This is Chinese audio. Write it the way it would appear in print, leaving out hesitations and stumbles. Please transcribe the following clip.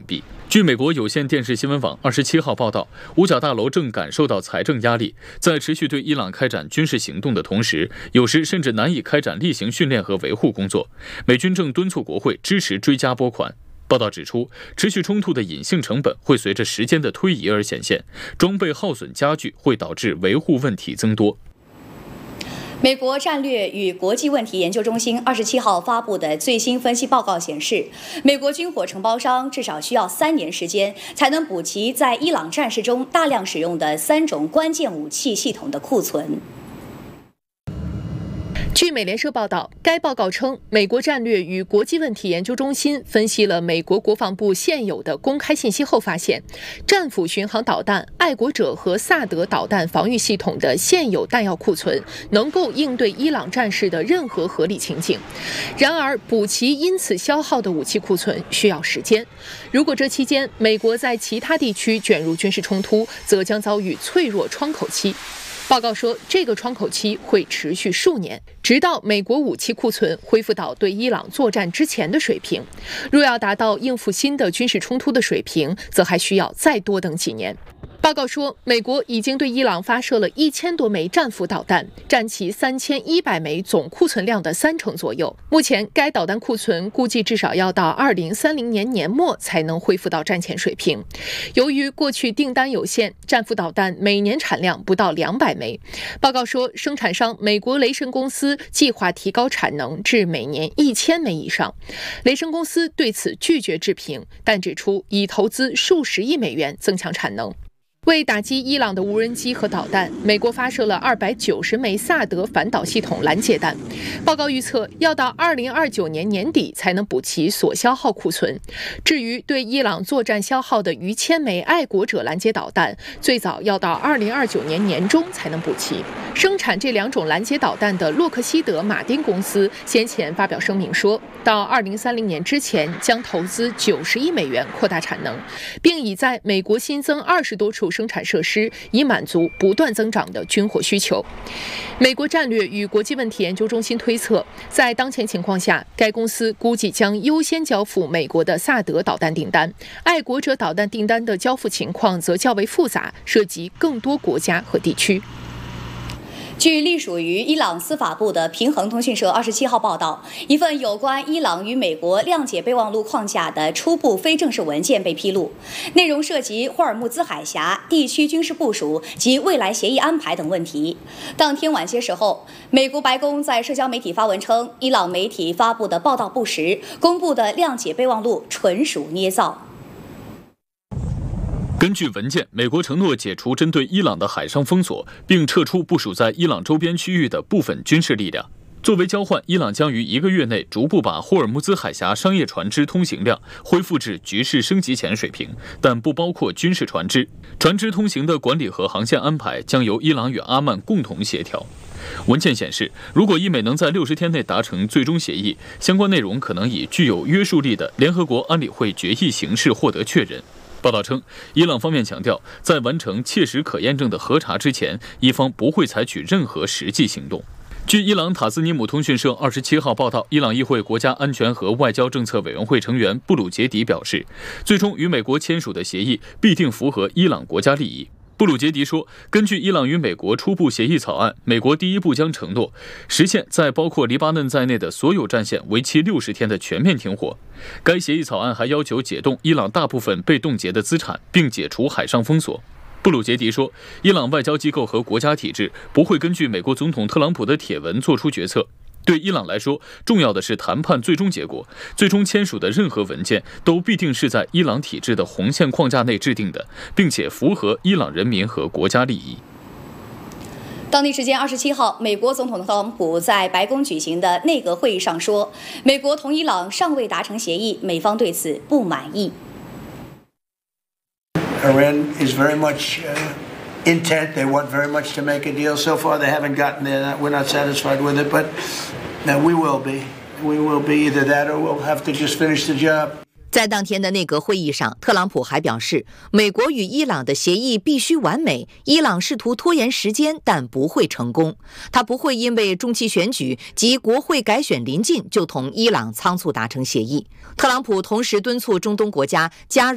币。据美国有线电视新闻网27号报道，五角大楼正感受到财政压力，在持续对伊朗开展军事行动的同时，有时甚至难以开展例行训练和维护工作。美军正敦促国会支持追加拨款。报道指出，持续冲突的隐性成本会随着时间的推移而显现，装备耗损加剧会导致维护问题增多。 美国战略与国际问题研究中心27号发布的最新分析报告显示，美国军火承包商至少需要3年时间才能补齐在伊朗战事中大量使用的3种关键武器系统的库存。 据美联社报道，该报告称，美国战略与国际问题研究中心分析了美国国防部现有的公开信息后发现，战斧巡航导弹、爱国者和萨德导弹防御系统的现有弹药库存能够应对伊朗战事的任何合理情景。然而，补齐因此消耗的武器库存需要时间。如果这期间美国在其他地区卷入军事冲突，则将遭遇脆弱窗口期。报告说，这个窗口期会持续数年，直到美国武器库存恢复到对伊朗作战之前的水平。若要达到应付新的军事冲突的水平，则还需要再多等几年。报告说，美国已经对伊朗发射了1000多枚战斧导弹，占其3100枚总库存量的30%左右。目前，该导弹库存估计至少要到2030年年末才能恢复到战前水平。由于过去订单有限，战斧导弹每年产量不到200枚。报告说，生产商美国雷神公司计划提高产能至每年1000枚以上。雷神公司对此拒绝置评，但指出已投资数十亿美元增强产能。为打击伊朗的无人机和导弹，美国发射了290枚萨德反导系统拦截弹。报告预测，要到2029年年底才能补齐所消耗库存。至于对伊朗作战消耗的逾1000枚爱国者拦截导弹，最早要到2029年年中才能补齐。生产这2种拦截导弹的洛克希德马丁公司先前发表声明说，到2030年之前将投资90亿美元扩大产能，并已在美国新增20多处生产设施，以满足不断增长的军火需求。美国战略与国际问题研究中心推测，在当前情况下，该公司估计将优先交付美国的萨德导弹订单，爱国者导弹订单的交付情况则较为复杂，涉及更多国家和地区。 据隶属于伊朗司法部的平衡通讯社27号报道，一份有关伊朗与美国谅解备忘录框架的初步非正式文件被披露，内容涉及霍尔木兹海峡地区军事部署及未来协议安排等问题。当天晚些时候，美国白宫在社交媒体发文称，伊朗媒体发布的报道不实，公布的谅解备忘录纯属捏造。 根据文件，美国承诺解除针对伊朗的海上封锁，并撤出部署在伊朗周边区域的部分军事力量。作为交换，伊朗将于1个月内逐步把霍尔木兹海峡商业船只通行量恢复至局势升级前水平，但不包括军事船只。船只通行的管理和航线安排将由伊朗与阿曼共同协调。文件显示，如果伊美能在60天内达成最终协议，相关内容可能以具有约束力的联合国安理会决议形式获得确认。报道称，伊朗方面强调，在完成切实可验证的核查之前，伊方不会采取任何实际行动。据伊朗塔斯尼姆通讯社27号报道，伊朗议会国家安全和外交政策委员会成员布鲁杰迪表示，最终与美国签署的协议必定符合伊朗国家利益。布鲁杰迪说，根据伊朗与美国初步协议草案，美国第一步将承诺实现在包括黎巴嫩在内的所有战线为期60天的全面停火。该协议草案还要求解冻伊朗大部分被冻结的资产，并解除海上封锁。布鲁杰迪说，伊朗外交机构和国家体制不会根据美国总统特朗普的帖文做出决策。对伊朗来说，重要的是谈判最终结果。最终签署的任何文件都必定是在伊朗体制的红线框架内制定的，并且符合伊朗人民和国家利益。 当地时间27号，美国总统特朗普在白宫举行的内阁会议上说，美国同伊朗尚未达成协议，美方对此不满意。 Iran is very much intent. They want very much to make a deal. So far, they haven't gotten there. We're not satisfied with it, but we will be. We will be either that or we'll have to just finish the job. 在当天的内阁会议上，特朗普还表示，美国与伊朗的协议必须完美，伊朗试图拖延时间，但不会成功。他不会因为中期选举及国会改选临近就同伊朗仓促达成协议。特朗普同时敦促中东国家加入